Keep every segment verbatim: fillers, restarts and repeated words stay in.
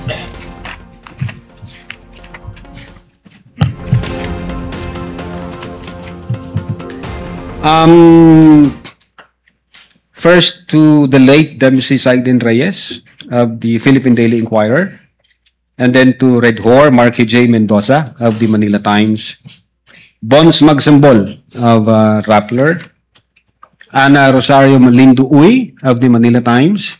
Um, first to the late Dempsey Saigdin Reyes of the Philippine Daily Inquirer, and then to Red Hor Marky J. Mendoza of the Manila Times, Bons Magsambol of uh, Rappler, Ana Rosario Malindo Uy of the Manila Times,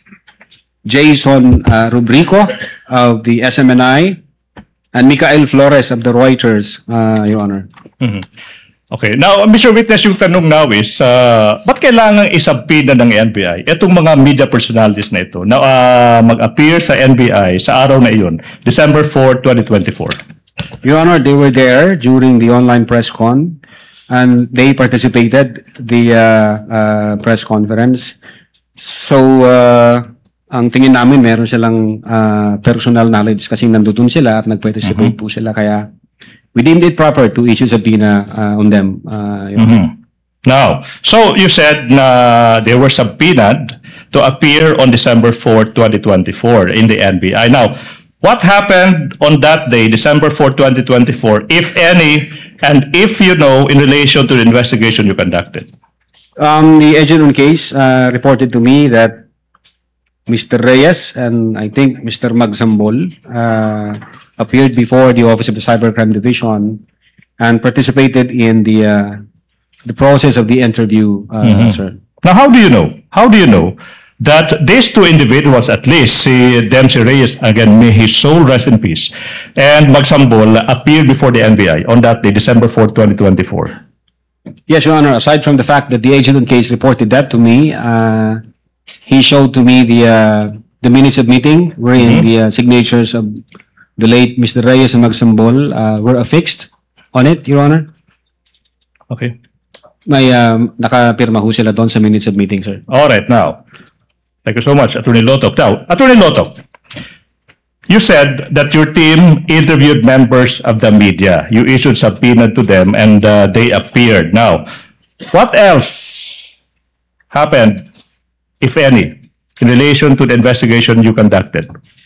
Jason uh, Rubrico of the S M N I, and Mikael Flores of the Reuters, uh, Your Honor. Mm-hmm. Okay. Now, Mister Witness, yung tanong now is, uh, ba't kailangan isabina ng N B I itong mga media personalities na ito na uh, mag-appear sa N B I sa araw na iyon, December fourth, twenty twenty-four? Your Honor, they were there during the online press con, and they participated the uh, uh, press conference. So, uh, ang tingin namin, meron silang uh, personal knowledge kasi nandun sila at nag-participate mm-hmm. po sila. Kaya, we deemed it proper to issue subpoena uh, on them. Uh, mm-hmm. Now, so you said na they were subpoenaed to appear on December fourth, twenty twenty-four in the N B I. Now, what happened on that day, December fourth, twenty twenty-four, if any, and if you know, in relation to the investigation you conducted? Um, the agent on case uh, reported to me that Mister Reyes and I think Mister Magsambol uh, appeared before the Office of the Cybercrime Division and participated in the uh, the process of the interview, uh, mm-hmm. sir. Now, how do you know? How do you know that these two individuals, at least, si Dempsey Reyes, again, may his soul rest in peace, and Magsambol appeared before the N B I on that day, December fourth, twenty twenty-four? Yes, Your Honor. Aside from the fact that the agent on case reported that to me, uh, he showed to me the uh, the minutes of meeting wherein mm-hmm. the uh, signatures of the late Mister Reyes and Magsambol uh, were affixed on it, Your Honor. Okay. May um, nakapirma ho sila doon sa minutes of meeting, sir. All right, now. Thank you so much, Attorney Lotok. Now, Attorney Lotok, you said that your team interviewed members of the media. You issued subpoena to them and uh, they appeared. Now, what else happened, if any, in relation to the investigation you conducted?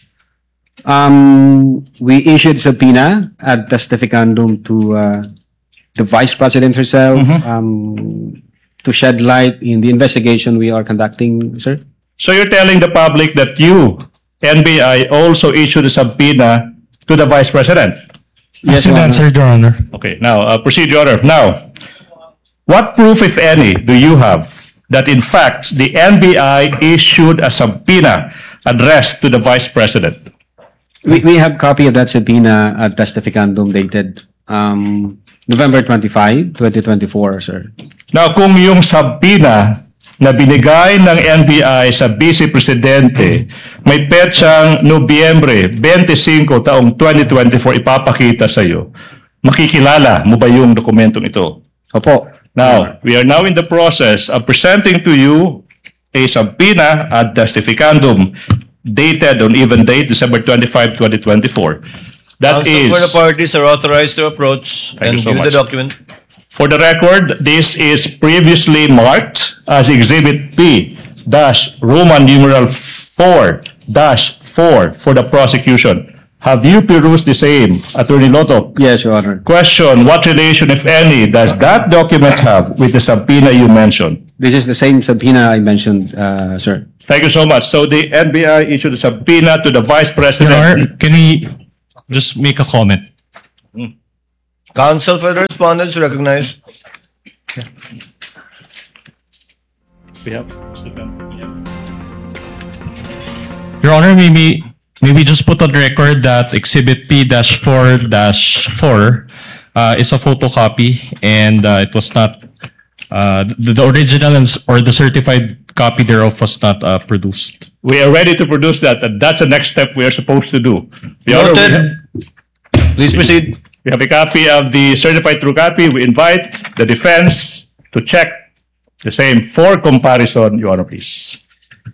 Um, we issued subpoena ad testificandum to uh, the Vice President herself mm-hmm. um, to shed light in the investigation we are conducting, sir. So you're telling the public that you, N B I, also issued a subpoena to the Vice President? Yes, Your Honor. Your Honor. Okay, now, uh, proceed, Your Honor. Now, what proof, if any, do you have that in fact the N B I issued a subpoena addressed to the Vice President? We, we have copy of that subpoena at testificandum dated um, November twenty-fifth, twenty twenty-four, sir. Now, kung yung subpoena na binigay ng N B I sa Vice Presidente may petsang Nobyembre twenty-five taong twenty twenty-four ipapakita sa iyo, makikilala mo ba yung dokumentong ito? Opo. Now, we are now in the process of presenting to you a subpoena ad testificandum dated on even date December twenty-fifth, twenty twenty-four. That Counsel is... for the parties are authorized to approach and so give much. the document. For the record, this is previously marked as Exhibit P dash Roman numeral four dash four for the prosecution. Have you perused the same, Attorney Lotok? Yes, Your Honor. Question, what relation, if any, does that document have with the subpoena you mentioned? This is the same subpoena I mentioned, uh, sir. Thank you so much. So the N B I issued a subpoena to the Vice President. Your Honor, can we just make a comment? Hmm. Counsel for the respondents recognized. We have. Your Honor, maybe maybe just put on record that Exhibit P four four uh, is a photocopy and uh, it was not uh, the, the original or the certified copy thereof was not uh, produced. We are ready to produce that, and that's the next step we are supposed to do. Your Honor, we have- Please proceed. We have a copy of the certified true copy. We invite the defense to check the same for comparison, Your Honor, please.